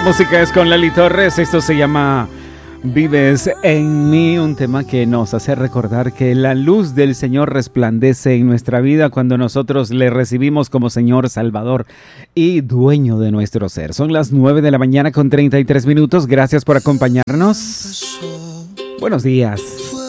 música es con Lali Torres. Esto se llama Vives en mí, un tema que nos hace recordar que la luz del Señor resplandece en nuestra vida cuando nosotros le recibimos como Señor, Salvador y dueño de nuestro ser. Son las 9 de la mañana con 33 minutos. Gracias por acompañarnos. Buenos días.